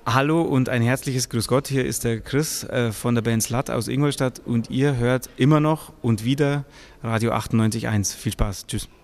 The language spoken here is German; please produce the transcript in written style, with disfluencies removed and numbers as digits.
Hallo und ein herzliches Grüß Gott. Hier ist der Chris von der Band Slut aus Ingolstadt und ihr hört immer noch und wieder Radio 98.1. Viel Spaß. Tschüss.